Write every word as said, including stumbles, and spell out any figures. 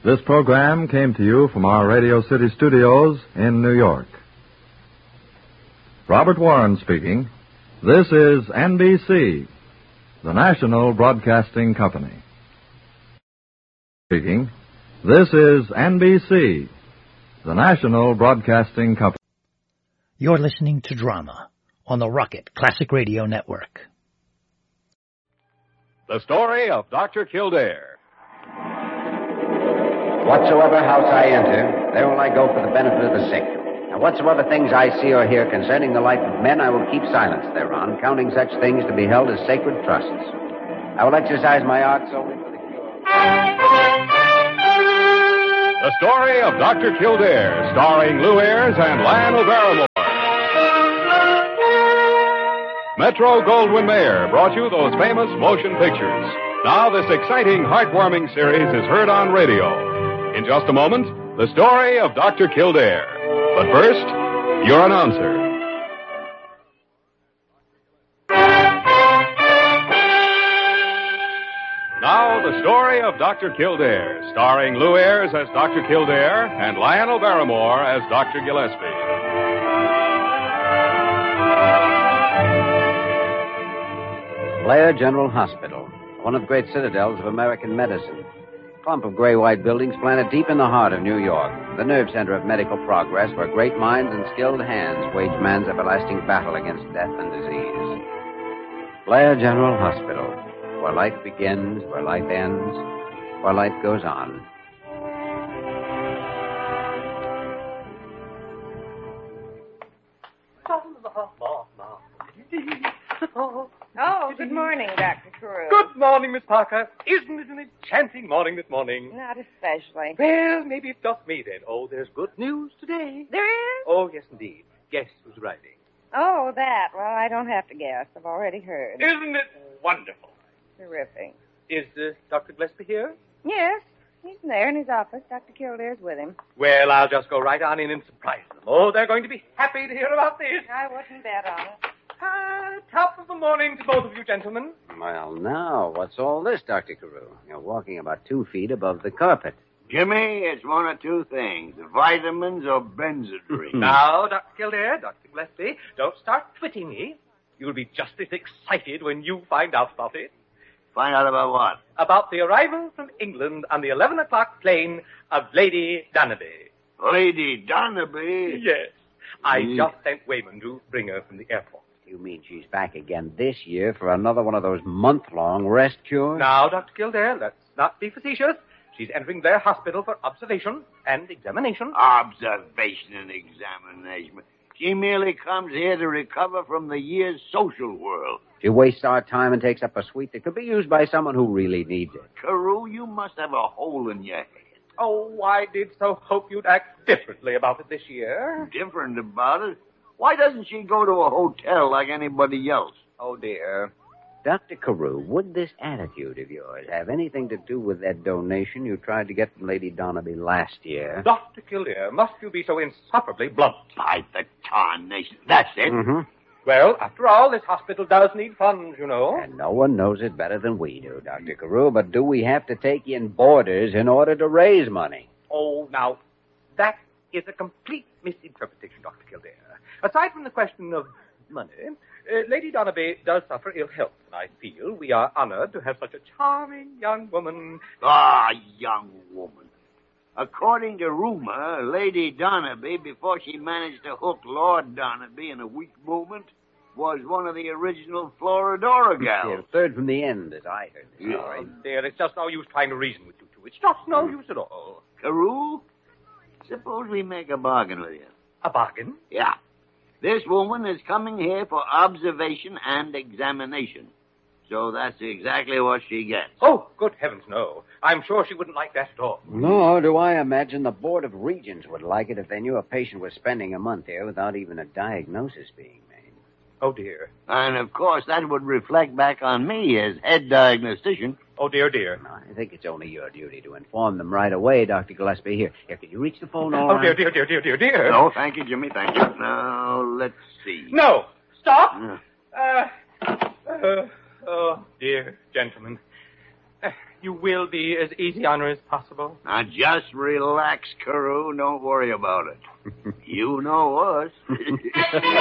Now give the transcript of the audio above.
This program came to you from our Radio City studios in New York. Robert Warren speaking. This is N B C, the National Broadcasting Company. Speaking. This is N B C, the National Broadcasting Company. You're listening to Drama on the Rocket Classic Radio Network. The story of Doctor Kildare. Whatsoever house I enter, there will I go for the benefit of the sick. And whatsoever things I see or hear concerning the life of men, I will keep silence thereon, counting such things to be held as sacred trusts. I will exercise my art solely for the cure. The story of Doctor Kildare, starring Lou Ayres and Lionel Barrymore. Metro-Goldwyn-Mayer brought you those famous motion pictures. Now this exciting, heartwarming series is heard on radio. In just a moment, the story of Doctor Kildare. But first, your announcer. Now, the story of Doctor Kildare, starring Lou Ayres as Doctor Kildare and Lionel Barrymore as Doctor Gillespie. Blair General Hospital, one of the great citadels of American medicine. A clump of gray-white buildings planted deep in the heart of New York, the nerve center of medical progress where great minds and skilled hands wage man's everlasting battle against death and disease. Blair General Hospital, where life begins, where life ends, where life goes on. Oh, good morning, Doctor Carew. Good morning, Miss Parker. Isn't it an enchanting morning this morning? Not especially. Well, maybe it's just me then. Oh, there's good news today. There is? Oh, yes, indeed. Guess who's writing? Oh, that. Well, I don't have to guess. I've already heard. Isn't it wonderful? Terrific. Is uh, Doctor Gillespie here? Yes, he's there in his office. Doctor Kildare's with him. Well, I'll just go right on in and surprise them. Oh, they're going to be happy to hear about this. I wouldn't bet on it. Ah, top of the morning to both of you gentlemen. Well, now, what's all this, Doctor Carew? You're walking about two feet above the carpet. Jimmy, it's one of two things, vitamins or Benzedrine. Now, Doctor Kildare, Doctor Gillespie, don't start twitting me. You'll be just as excited when you find out about it. Find out about what? About the arrival from England on the eleven o'clock plane of Lady Donaby. Lady Donaby? Yes. I Mm. just sent Wayman to bring her from the airport. You mean she's back again this year for another one of those month-long rest cures? Now, Doctor Kildare, let's not be facetious. She's entering their hospital for observation and examination. Observation and examination. She merely comes here to recover from the year's social whirl. She wastes our time and takes up a suite that could be used by someone who really needs it. Carew, you must have a hole in your head. Oh, I did so hope you'd act differently about it this year. Different about it? Why doesn't she go to a hotel like anybody else? Oh, dear. Doctor Carew, would this attitude of yours have anything to do with that donation you tried to get from Lady Donaby last year? Doctor Kildare, must you be so insufferably blunt? By the tarnation. That's it. Mm-hmm. Well, after all, this hospital does need funds, you know. And no one knows it better than we do, Doctor Carew, but do we have to take in boarders in order to raise money? Oh, now, that is a complete misinterpretation, Doctor Kildare. Aside from the question of money, uh, Lady Donaby does suffer ill health, and I feel we are honored to have such a charming young woman. Ah, young woman. According to rumor, Lady Donaby, before she managed to hook Lord Donaby in a weak movement, was one of the original Floridora Yeah, gals. third from the end, as I heard the Yeah. story. Oh, dear, it's just no use trying to reason with you two. It's just no use at all. Carew, suppose we make a bargain with you. A bargain? Yeah. This woman is coming here for observation and examination. So that's exactly what she gets. Oh, good heavens, no. I'm sure she wouldn't like that at all. Nor do I imagine the Board of Regents would like it if they knew a patient was spending a month here without even a diagnosis being made. Oh, dear. And, of course, that would reflect back on me as head diagnostician. Oh, dear, dear. No, I think it's only your duty to inform them right away, Doctor Gillespie. Here, here, can you reach the phone all Oh, right? dear, dear, dear, dear, dear, dear. No, thank you, Jimmy, thank you. Now, let's see. No! Stop! Yeah. Uh, uh, oh, dear gentlemen. Uh, you will be as easy on her as possible. Now, just relax, Carew. Don't worry about it. You know us.